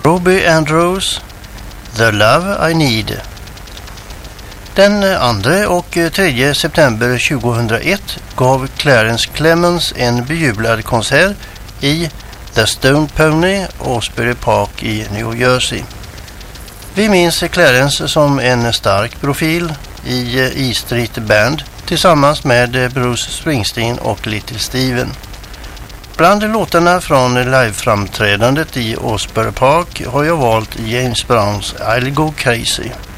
Robbie Andrews, The Love I Need. Den 2 och 3 september 2001 gav Clarence Clemons en bejublad konsert i The Stone Pony, Asbury Park i New Jersey. Vi minns Clarence som en stark profil i E Street Band tillsammans med Bruce Springsteen och Little Steven. Bland låtarna från liveframträdandet i Asbury Park har jag valt James Browns I'll Go Crazy.